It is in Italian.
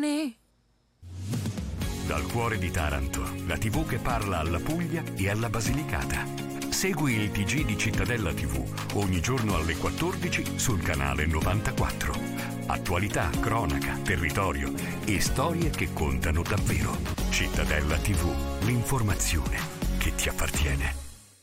giorni. Dal cuore di Taranto, la TV che parla alla Puglia e alla Basilicata. Segui il TG di Cittadella TV ogni giorno alle 14 sul canale 94. Attualità, cronaca, territorio e storie che contano davvero. Cittadella TV, l'informazione che ti appartiene.